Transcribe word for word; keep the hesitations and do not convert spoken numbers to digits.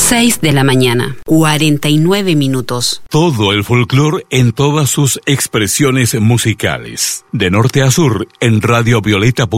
seis de la mañana, cuarenta y nueve minutos. Todo el folclore en todas sus expresiones musicales. De norte a sur en Radio Violeta.